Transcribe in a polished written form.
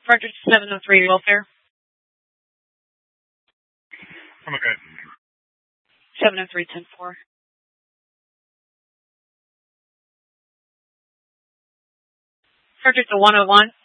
Frederick 703 welfare. I'm okay. 703-10-4. Frederick to 101.